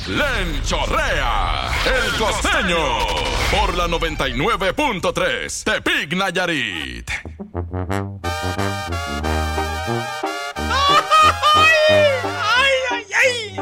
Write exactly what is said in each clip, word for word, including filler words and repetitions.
¡Lenchorrea! ¡El Costeño! Por la noventa y nueve punto tres, Tepic Nayarit. ¡Ay, ay, ay!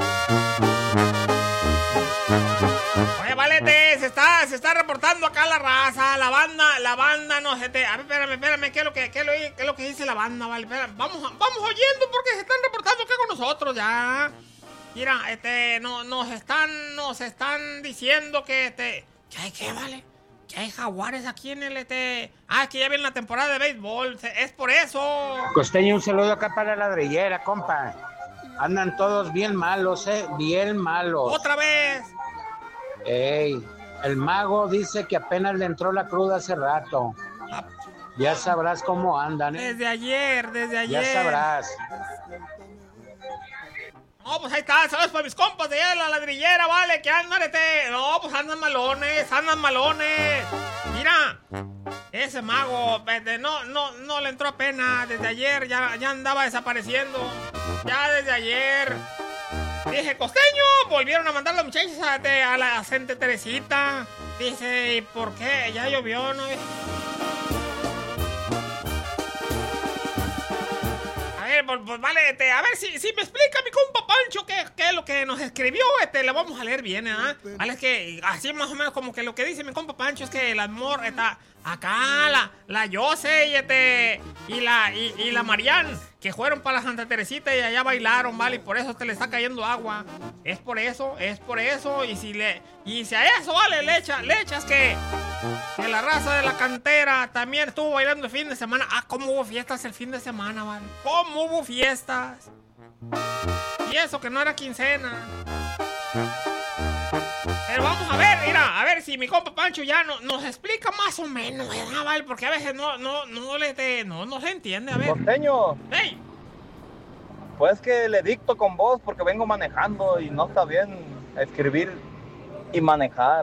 Oye, Valete, se está, se está reportando acá la raza, la banda, la banda, no sé, te, a ver, espérame, espérame, ¿qué es lo que, qué es lo, qué es lo que dice la banda, vale? Espérame, vamos, vamos oyendo porque se están reportando acá con nosotros ya. Mira, este, no, nos están, nos están diciendo que, este, ¿qué hay qué, vale? Que hay jaguares aquí en el, este... Ah, es que ya viene la temporada de béisbol, es por eso. Costeño, un saludo acá para la ladrillera, compa. Andan todos bien malos, eh, bien malos. ¡Otra vez! Ey, el mago dice que apenas le entró la cruda hace rato. Ya sabrás cómo andan, eh. Desde ayer, desde ayer. Ya sabrás. No, pues ahí está, ¿sabes? Para mis compas de allá de la ladrillera, vale, que andan, este... No, pues andan malones, andan malones. Mira, ese mago, este, no, no, no le entró apenas. Desde ayer ya, ya andaba desapareciendo. Ya desde ayer. Dije, Costeño, volvieron a mandar los muchachos a, a la Santa Teresita. Dice, ¿y por qué? Ya llovió, ¿no? A ver, pues, pues vale, este, a ver si, si me explica mi compa Pancho qué, qué es lo que nos escribió, este, lo vamos a leer bien, ¿eh? Vale, es que así más o menos como que lo que dice mi compa Pancho es que el amor está acá, la, la Yose y este, y la, y, y la Marian, que fueron para la Santa Teresita y allá bailaron, vale, y por eso te le está cayendo agua. Es por eso, es por eso, y si le, y si a eso, vale, le echa, le echas que, que la raza de la cantera también estuvo bailando el fin de semana. Ah, cómo hubo fiestas el fin de semana, vale, cómo hubo fiestas. Y eso que no era quincena. Pero vamos a ver, mira, a ver si mi compa Pancho ya no, nos explica más o menos, ¿verdad, vale? Porque a veces no, no, no le te, no, no se entiende, a ver. Costeño. ¡Ey! Pues que le dicto con voz porque vengo manejando y no está bien escribir y manejar.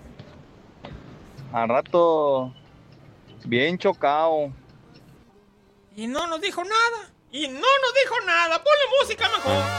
Al rato, bien chocado. Y no nos dijo nada. Y no nos dijo nada. Ponle música mejor.